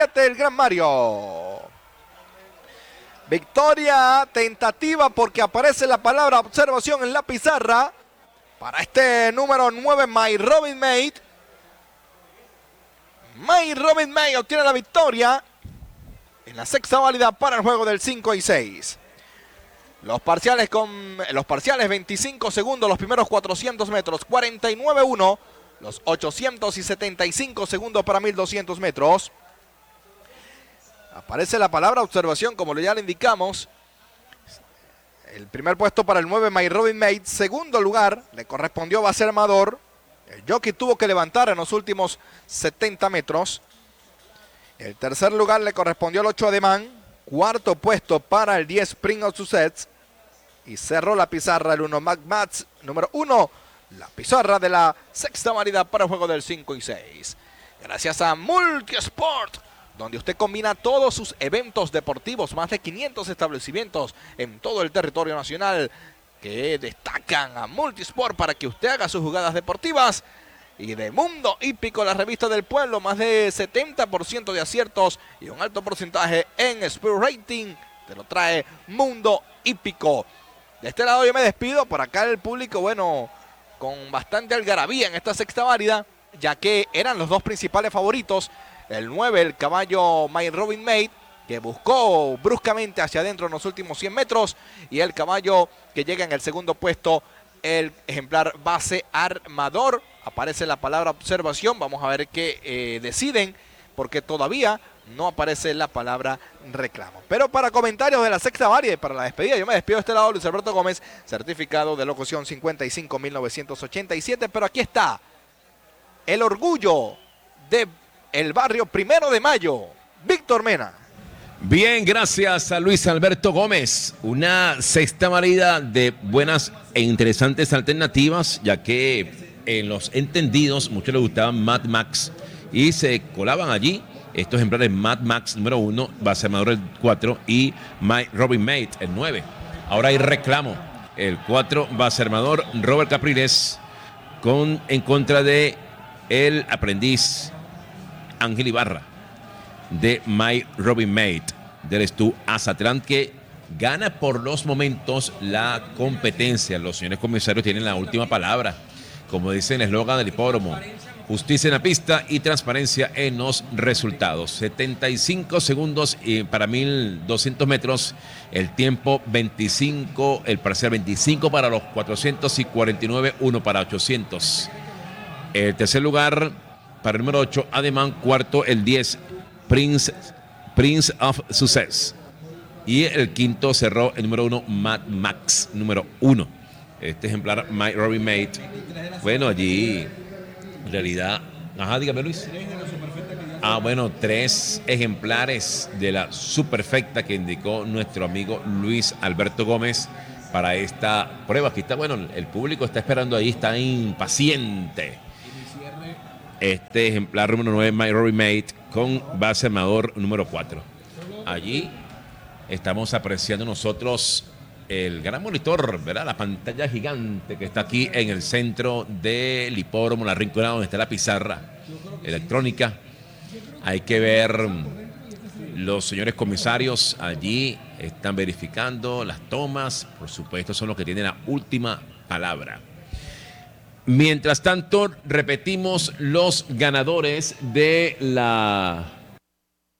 El Gran Mario. Victoria tentativa porque aparece la palabra observación en la pizarra para este número 9, My Robin Mate. My Robin Mate obtiene la victoria en la sexta válida para el juego del 5 y 6. Los parciales 25 segundos, los primeros 400 metros, 49-1, los 875 segundos para 1200 metros. Aparece la palabra observación, como ya le indicamos. El primer puesto para el 9, My Robin Mate. Segundo lugar le correspondió a Basser Amador. El jockey tuvo que levantar en los últimos 70 metros. El tercer lugar le correspondió al 8 Ademán. Cuarto puesto para el 10 Prince of Sussex. Y cerró la pizarra el 1 McMats, número 1. La pizarra de la sexta válida para el juego del 5 y 6. Gracias a Multisport, donde usted combina todos sus eventos deportivos, más de 500 establecimientos en todo el territorio nacional que destacan a Multisport para que usted haga sus jugadas deportivas. Y de Mundo Hípico, la revista del pueblo, más de 70% de aciertos y un alto porcentaje en Speed Rating, te lo trae Mundo Hípico. De este lado yo me despido, por acá el público, bueno, con bastante algarabía en esta sexta válida, ya que eran los dos principales favoritos. El 9, el caballo My Robin Mate, que buscó bruscamente hacia adentro en los últimos 100 metros. Y el caballo que llega en el segundo puesto, el ejemplar Basser Amador. Aparece la palabra observación. Vamos a ver qué deciden, porque todavía no aparece la palabra reclamo. Pero para comentarios de la sexta válida y para la despedida, yo me despido de este lado, Luis Alberto Gómez, certificado de locución 55.987. Pero aquí está el orgullo de el barrio 1 de Mayo, Víctor Mena. Bien, gracias a Luis Alberto Gómez. Una sexta válida de buenas e interesantes alternativas, ya que en los entendidos muchos les gustaban Mad Max y se colaban allí estos ejemplares Mad Max número 1, Basser Amador el 4 y My Robin Mate el 9. Ahora hay reclamo. El 4, Basser Amador, Robert Capriles en contra de el aprendiz Ángel Ibarra de My Robin Mate del Stu Azatlán, que gana por los momentos la competencia. Los señores comisarios tienen la última palabra, como dice el eslogan del hipódromo: justicia en la pista y transparencia en los resultados. 75 segundos para 1200 metros, el tiempo 25, el parcial 25 para los 400 y 49-1 para 800. El tercer lugar para el número 8, Ademán. Cuarto, el 10, Prince of Sussex. Y el quinto cerró el número 1, Mad Max, número 1. Este ejemplar, My Robin Mate. Bueno, allí, en realidad... Ajá, dígame, Luis. Bueno, 3 ejemplares de la superfecta que indicó nuestro amigo Luis Alberto Gómez para esta prueba. Aquí está, bueno, el público está esperando ahí, está impaciente. Este ejemplar número 9, My Robin Mate, con Basser Amador número 4. Allí estamos apreciando nosotros el gran monitor, ¿verdad? La pantalla gigante que está aquí en el centro del hipódromo, la rinconada donde está la pizarra electrónica. Hay que ver los señores comisarios allí, están verificando las tomas. Por supuesto, son los que tienen la última palabra. Mientras tanto, repetimos los ganadores de la